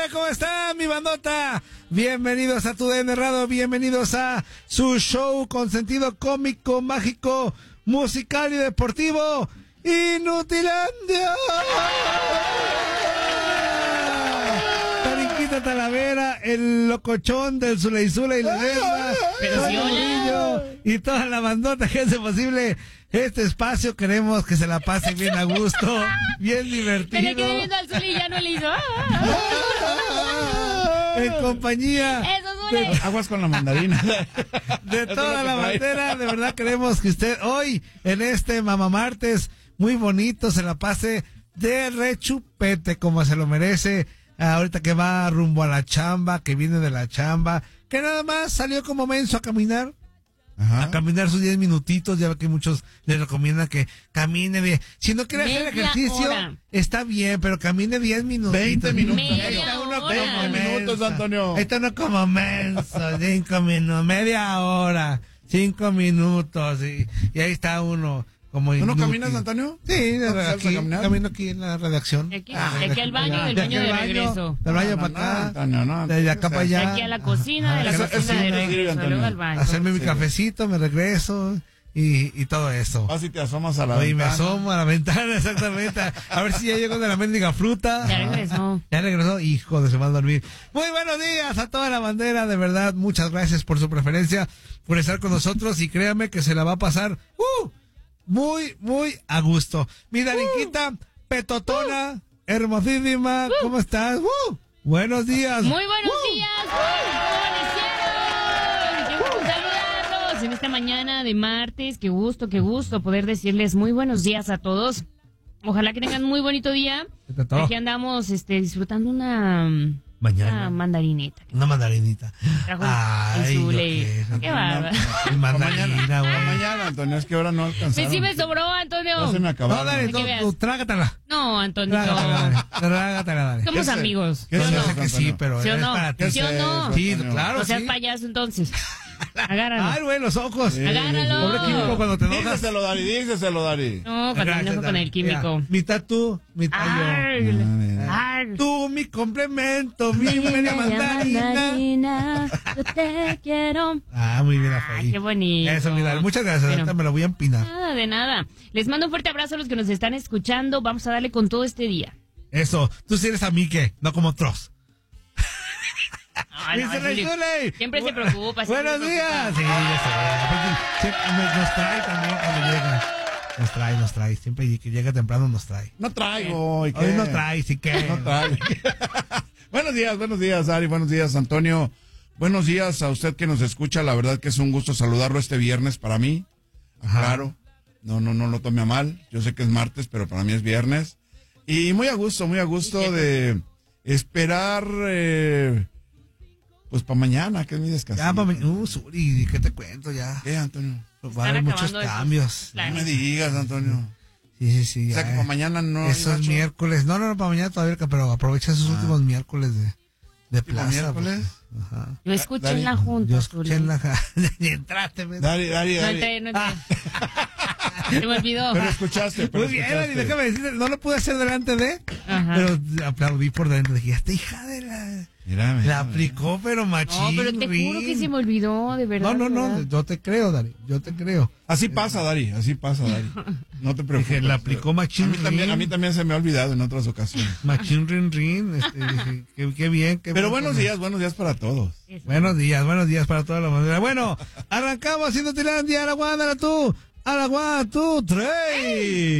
¿Cómo están, mi bandota? Bienvenidos a tu DN Radio, bienvenidos a su show con sentido cómico, mágico, musical y deportivo, Inutilandia. Tarinquita Talavera, el locochón del Zuleizula y la Lerma, y toda la bandota que hace posible este espacio. Queremos que se la pasen bien a gusto, bien divertido. Me le quedé viendo al Zuli y ya no le hizo. En compañía de, aguas con la mandarina de toda la bandera. De verdad queremos que usted hoy en este Mamá Martes muy bonito se la pase de rechupete como se lo merece. Ahorita que va rumbo a la chamba, que viene de la chamba, que nada más salió como menso a caminar. Ajá. A caminar sus 10 minutitos. Ya ve que muchos les recomiendan que camine bien. Si no quiere hacer ejercicio, está bien, pero camine 10 minutos. 20 minutos. Ahí está uno como 20 minutos, Antonio. Ahí está uno como menso. 5 minutos, media hora, 5 minutos. Y ahí está uno como ¿Tú no inútil. caminas, Antonio? Sí, camino aquí en la redacción. De aquí al baño, del baño de regreso. Del baño para acá. No, de acá para allá. De aquí a la cocina, de la cocina de regreso, luego al baño. Hacerme mi cafecito, me regreso y todo eso. Vas y te asomas a la ventana. Y me asomo a la ventana, exactamente. A ver si ya llego de la mendiga fruta. Ya regresó. Ya regresó, hijo de se va a dormir. Muy buenos días a toda la bandera, de verdad, muchas gracias por su preferencia, por estar con nosotros y créame que se la va a pasar, muy, muy a gusto. Mi Darinquita, petotona, hermosísima, ¿cómo estás? Buenos días. Muy buenos días. ¡Qué gusto saludarlos en esta mañana de martes! Qué gusto poder decirles muy buenos días a todos. Ojalá que tengan muy bonito día. Aquí andamos disfrutando una mandarineta. Una mandarinita. Ay, qué bárbaro. Mandarina, güey. Mañana, Antonio, es que ahora no alcanzaron. Sí me sobró, Antonio. Ya se me acabaron. No, dale, tú trágatela. No, Antonio. Trágatela, dale. Somos amigos. ¿Qué Yo es sé que sí, pero ¿sí o es no? para ti. ¿Sí o no? Sí, claro, O sea, sí. payaso entonces. Agárralo. Ay, güey, los ojos. Agárralo. Pobre químico cuando te enojas. Díselo, Dari. No, cuando me enojo con el químico. Mira, mitad tú, mitad yo. Tú, mi complemento, mi media mandarina. Yo te quiero. Muy bien, Rafael. Qué bonito. Eso, mira, muchas gracias. Ahorita me lo voy a empinar. Nada, de nada. Les mando un fuerte abrazo a los que nos están escuchando. Vamos a darle con todo este día. Eso, tú sí eres a mí que, no como otros. No, siempre se preocupa. Buenos días. Sí, ya sé. Nos trae también cuando llega. Nos trae. Siempre que llega temprano nos trae. No traigo. ¿Y qué? Hoy no trae, sí que. No trae. Buenos días, Ari. Buenos días, Antonio. Buenos días a usted que nos escucha. La verdad que es un gusto saludarlo este viernes para mí. Ajá. Claro. No lo tome a mal. Yo sé que es martes, pero para mí es viernes. Y muy a gusto de esperar... pues para mañana, que es mi descanso. Ya para mañana. Suri, ¿qué te cuento ya? ¿Qué, Antonio? Pues va a haber muchos cambios. No me digas, Antonio. Sí. O sea, que para mañana no. Esos miércoles. No, para mañana todavía, pero aprovecha esos últimos miércoles de plaza. ¿Miércoles? Ajá. Yo escuché en la junta. Yo escuché en la junta. Entraste, Dari. No entré. Se me olvidó. Pero escuchaste. Muy bien, Dari, déjame decirte, no lo pude hacer delante de, pero aplaudí por dentro. Dije, esta hija de la... Mira. La aplicó, pero machín. No, pero te juro que se me olvidó, de verdad. No, yo te creo, Dari, yo te creo. Así pasa, Dari. No te preocupes. Dije, la aplicó machín. A mí también se me ha olvidado en otras ocasiones. Machín rin. Dije, qué bien. Pero buenos días para todos. Buenos días para toda la manera. Bueno, arrancamos haciendo Tilandia, a la guada, tú, 3.